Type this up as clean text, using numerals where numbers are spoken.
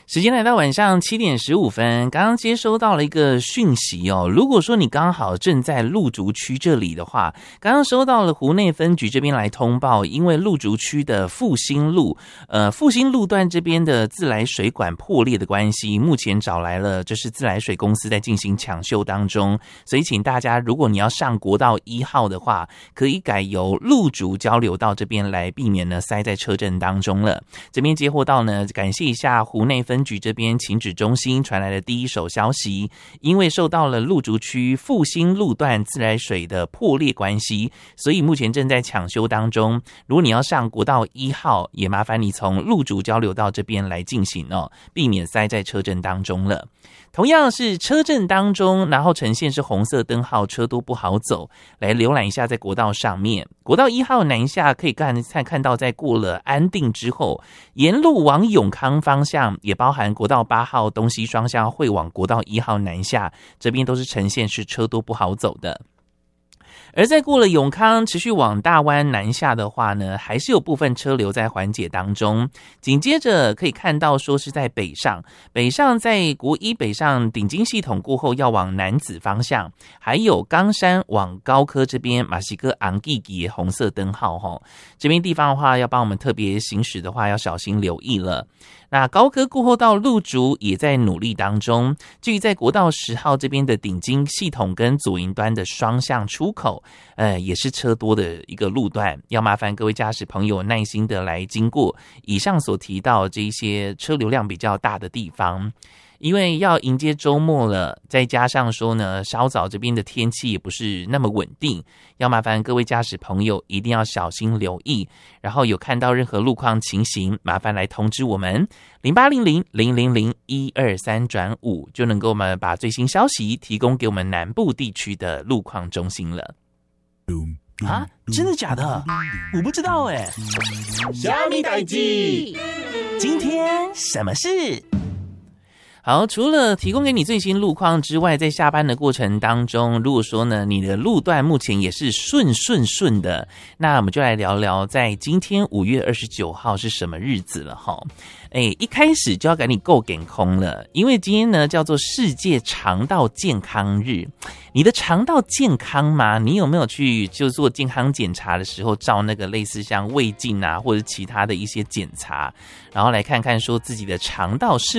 时间来到晚上7点15分，刚刚接收到了一个讯息哦。如果说你刚好正在路竹区这里的话，刚刚收到了湖内分局这边来通报，因为路竹区的复兴路段这边的自来水管破裂的关系，目前找来了就是自来水公司在进行抢修当中，所以请大家如果你要上国道1号的话，可以改由路竹交流道这边来避免呢塞在车阵当中了。这边接获到呢，感谢一下湖内分局这边情指中心传来的第一手消息，因为受到了路竹区复兴路段自来水的破裂关系，所以目前正在抢修当中。如果你要上国道1号，也麻烦你从路竹交流道这边来进行哦，避免塞在车阵当中了。同样是车阵当中，然后呈现是红色灯号，车多不好走。来浏览一下在国道上面，国道1号南下可以看到，在过了安定之后，沿路往永康方向，也包含国道8号东西双向会往国道1号南下，这边都是呈现是车多不好走的。而在过了永康持续往大湾南下的话呢，还是有部分车流在缓解当中。紧接着可以看到说是在北上在国一北上顶金系统过后要往南子方向，还有冈山往高科这边马西哥昂基吉红色灯号这边地方的话要帮我们特别行驶的话要小心留意了。那高科过后到路竹也在努力当中，至于在国道10号这边的顶金系统跟左营端的双向出口也是车多的一个路段，要麻烦各位驾驶朋友耐心的来经过以上所提到这一些车流量比较大的地方。因为要迎接周末了，再加上说呢，稍早这边的天气也不是那么稳定，要麻烦各位驾驶朋友一定要小心留意，然后有看到任何路况情形，麻烦来通知我们0800-000-123-5，就能够我们把最新消息提供给我们南部地区的路况中心了。 啊，真的假的？我不知道哎。 虾米代志？ 今天什么事？ 好，除了提供给你最新路况之外，在下班的过程当中，如果说呢你的路段目前也是顺的，那我们就来聊聊在今天5月29号是什么日子了齁。一开始就要赶你够健康了，因为今天呢叫做世界肠道健康日。你的肠道健康吗？你有没有去就做健康检查的时候照那个类似像胃镜啊或者其他的一些检查，然后来看看说自己的肠道是